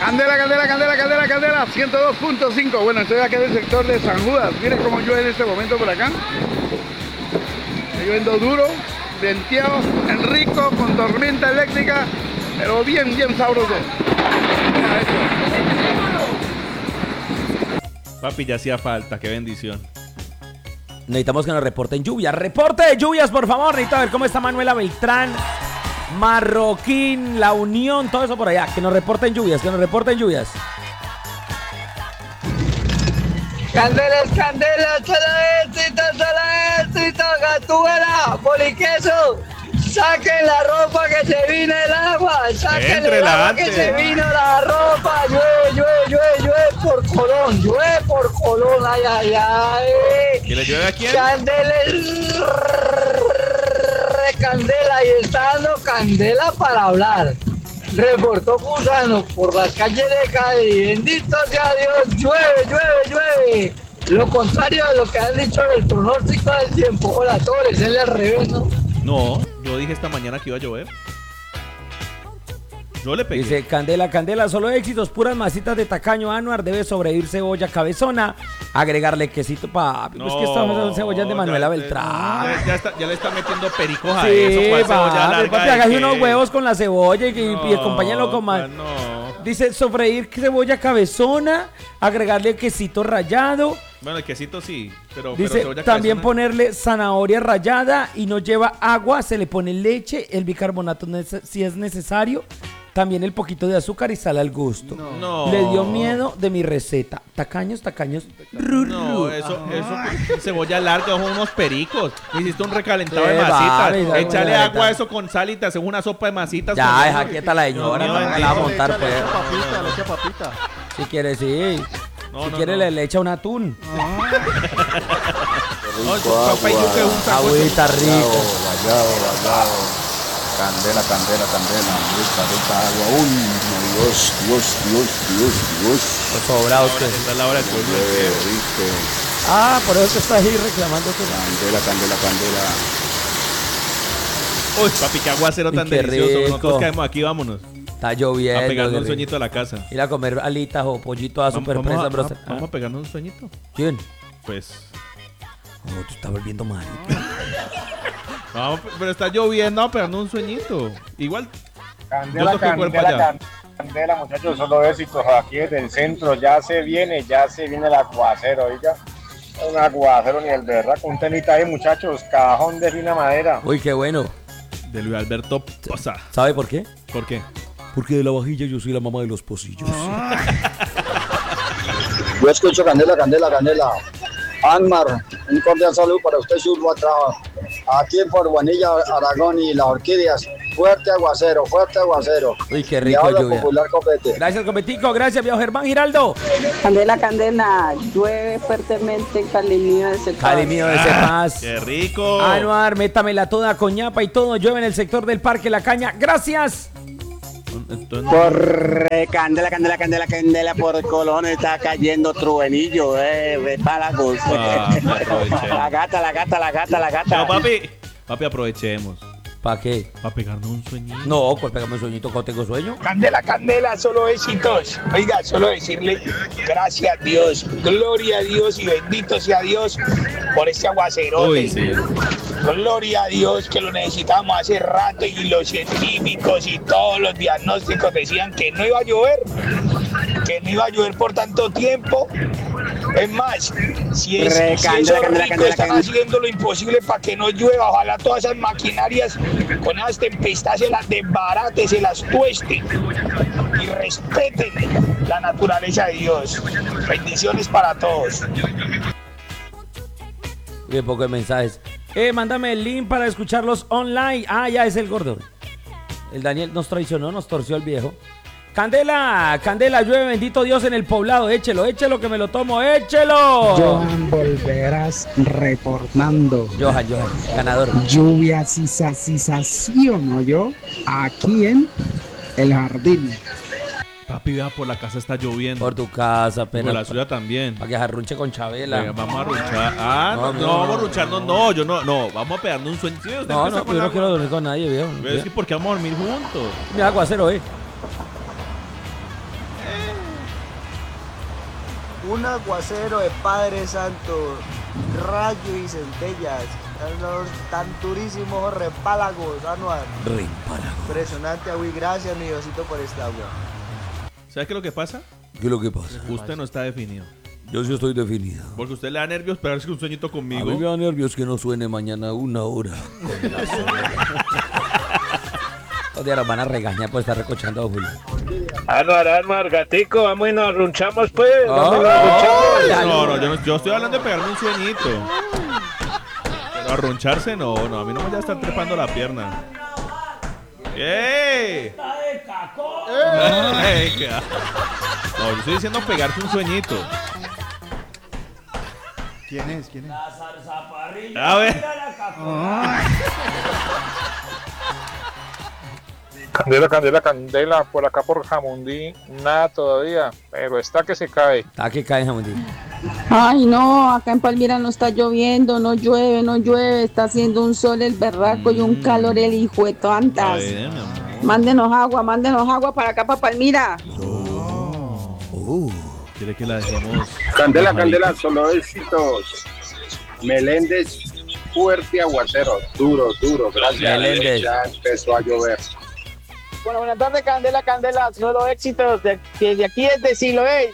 Candela, candela, candela, candela, candela, 102.5. Bueno, estoy aquí en el sector de San Judas. Miren cómo llueve en este momento por acá. Está lloviendo duro, venteado, en rico, con tormenta eléctrica, pero bien, bien sabroso. Mira esto. Papi, ya hacía falta, qué bendición. Necesitamos que nos reporten lluvias. ¡Reporte de lluvias, por favor! Necesito ver cómo está Manuela Beltrán, Marroquín, La Unión, todo eso por allá. Que nos reporten lluvias, que nos reporten lluvias. Candelas, candelas, solo éxito, Gatúbela, Poliqueso. Saquen la ropa que se vino el agua, saquen el agua que se vino la ropa. Llueve por Colón, ay, ay, ay. ¿Que le llueve a quién? Candela, y está dando candela para hablar. Reportó Gusano por las calles de Cali. Bendito sea Dios, llueve. Lo contrario de lo que han dicho en el pronóstico del tiempo. Hola, todo les sale al revés, ¿no? No, yo dije esta mañana que iba a llover. Yo le pegué. Dice Candela, candela, solo éxitos, puras masitas de tacaño. Anuar, debe sobrevivir cebolla cabezona. Agregarle quesito, papi. No, pues que estamos en cebollas de Manuela Beltrán. Ya le está metiendo pericos a Sí, eso. ¿Cuál cebolla papi, larga papi, de hágase qué? unos huevos con la cebolla y acompáñalo con más. No. Dice sofreír cebolla cabezona, agregarle quesito rallado. Bueno, el quesito sí, pero Dice cebolla también cabezona. ponerle zanahoria rallada y no lleva agua, se le pone leche, el bicarbonato si es necesario, también el poquito de azúcar y sal al gusto. No. Le dio miedo de mi receta. Tacaños. No, eso cebolla larga, son unos pericos. Hiciste un recalentado Sí, de masitas. vale, Échale vale, agua a vale. eso con sal y te haces una sopa de masitas. Ya, con deja eso. quieta la señora, No, no me la va a montar, Le pues. echa papita. Si quiere, sí. No, Si no, quiere, no. le echa un atún. No, papá, y yo que un saco de- Agüita rico. Vallado. Candela. Rica agua. Uy, Dios. Los sobrados que... Esta es la hora del pueblo. Rico. Ah, por eso estás ahí reclamando que... Candela. Uy, papi, qué aguacero tan Uy, qué delicioso. rico. Nosotros caemos aquí, vámonos. Está lloviendo. A pegarnos un bebé. sueñito a la casa. Ir a comer alitas o pollito a super Vamos presa, a- bro. vamos a pegarnos un sueñito. ¿Quién? Pues. Oh, tú estás volviendo mal. Vamos, pero está lloviendo, vamos a pegarnos un sueñito. Igual. Candela, Yo toqué cuerpo allá. candela, muchachos, solo éxitos aquí desde el centro. Ya se viene el aguacero, oiga. Un aguacero ni el berraco, un temita ahí, muchachos, cajón de fina madera. Uy, qué bueno. De Luis Alberto Poza. ¿Sabe por qué? ¿Por qué? Porque de la vajilla yo soy la mamá de los pocillos. Yo escucho candela. Anmar, un cordial saludo para usted, su trabajo. Aquí por Guanilla, Aragón y las Orquídeas. Fuerte aguacero. Uy, qué Y rico habla lluvia. Popular Copete. Gracias, Cometico. Gracias, viejo Germán Giraldo. Candela, llueve fuertemente en Cali mío de ese Cali mío de Cepaz. ¡Qué rico! Anuar, métamela toda con ñapa y todo. Llueve en el sector del Parque La Caña. Gracias. Entonces, Corre, candela, por Colón está cayendo truenillo, para la cosa. aprovechemos. La gata. No, papi, aprovechemos. ¿Para qué? Para pegarnos un sueñito. No, pues pégame un sueñito cuando tengo sueño. Candela, solo éxitos. Oiga, solo decirle gracias a Dios, gloria a Dios y bendito sea Dios por este aguacerote. Uy, sí. Gloria a Dios que lo necesitábamos hace rato y los científicos y todos los diagnósticos decían que no iba a llover por tanto tiempo. Es más, si esos ricos están haciendo lo imposible para que no llueva, ojalá todas esas maquinarias con esas tempestades se las desbaraten, se las tuesten y respeten la naturaleza de Dios. Bendiciones para todos. Bien poco de mensajes. Mándame el link para escucharlos online. Ah, ya es el gordo. El Daniel nos traicionó, nos torció el viejo. Candela, llueve, bendito Dios en el poblado. Échelo que me lo tomo, échelo. Johan, volverás reportando. Johan, ganador. Lluvia, sensación, ¿no yo? Aquí en el jardín. Papi, vea, por la casa está lloviendo. Por tu casa, Por pena. la suya también. Para que arrunche con Chabela. Venga, vamos a ruchar. No, vamos a rucharnos. No, yo no. Vamos a pegarnos un sueño. Sí, usted No, empieza yo con no agua. quiero dormir con nadie, viejo. Pero es que ¿por qué vamos a dormir juntos? Mira, aguacero, un aguacero de Padre Santo, rayo y centellas, tan durísimos repálagos, Anuar. Repálagos. Impresionante, Agui, gracias mi Diosito por esta agua. ¿Sabes qué es lo que pasa? ¿Qué es lo que pasa? Usted no está definido. Yo sí estoy definido. Porque usted le da nervios pegarse un sueñito A conmigo. mí me da nervios que no suene mañana 1 hora. Los días nos van a regañar por estar recochando a Julio. Anuar, gatico, vamos y nos arrunchamos, pues. Yo estoy hablando de pegarme un sueñito. Pero arruncharse no, a mí no me voy a estar trepando la pierna. ¡Ey! No, yo estoy diciendo pegarse un sueñito. ¿Quién es? La zarzaparrilla. A ver. Candela, por acá por Jamundí, nada todavía, pero está que se cae. Está que cae Jamundí. Ay, no, acá en Palmira no está lloviendo, no llueve, está haciendo un sol el berraco y un calor el hijo de tantas. Mándenos agua para acá, para Palmira. ¿Quiere que la dejemos? Candela, solo éxitos. Meléndez, fuerte aguacero, duro, gracias. Meléndez. Ya empezó a llover. Bueno, buenas tardes, Candela, solo éxitos. De aquí desde Siloé.